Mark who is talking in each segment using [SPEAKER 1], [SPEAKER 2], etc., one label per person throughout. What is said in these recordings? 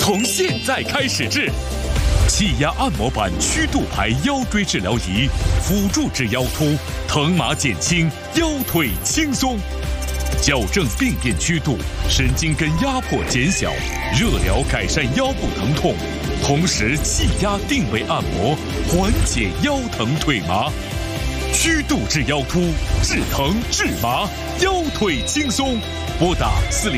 [SPEAKER 1] 从现在开始治。气压按摩板曲度牌腰椎治疗仪，辅助治腰突，疼麻减轻，腰腿轻松。矫正病变曲度，神经根压迫减小，热疗改善腰部疼痛，同时气压定位按摩，缓解腰疼腿麻。曲度治腰突，治疼治麻，腰腿轻松。拨打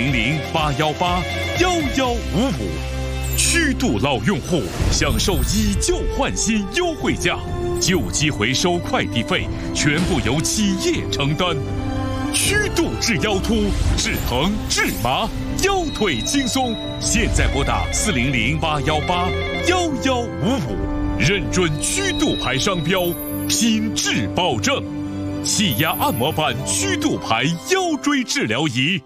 [SPEAKER 1] 400-818-1155。曲度老用户享受以旧换新优惠价，旧机回收快递费全部由企业承担。曲度治腰突，治疼治麻，腰腿轻松。现在拨打400-818-1155，认准曲度牌商标，品质保证。气压按摩板曲度牌腰椎治疗仪。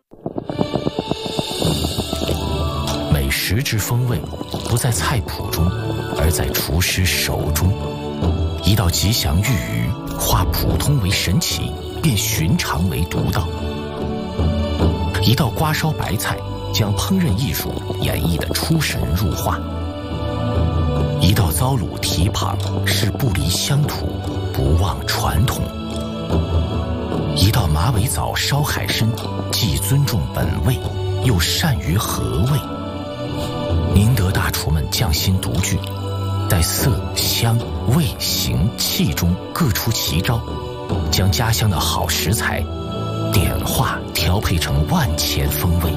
[SPEAKER 2] 美食之风味不在菜谱中，而在厨师手中。一道吉祥玉鱼，化普通为神奇，变寻常为独到。一道瓜烧白菜，将烹饪艺术演绎得出神入化。一道糟卤蹄膀，是不离乡土，不忘传统。一道马尾藻烧海参，既尊重本味，又善于和味。宁德大厨们匠心独具，在色香味形气中各出奇招，将家乡的好食材点化调配成万千风味。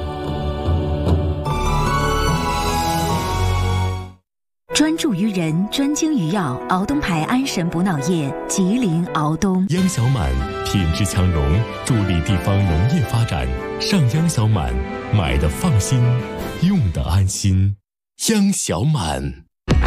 [SPEAKER 3] 专注于人，专精于药，敖东牌安神补脑液，吉林敖东。
[SPEAKER 4] 央小满品质强融，助力地方农业发展。上央小满，买的放心，用的安心。央小满。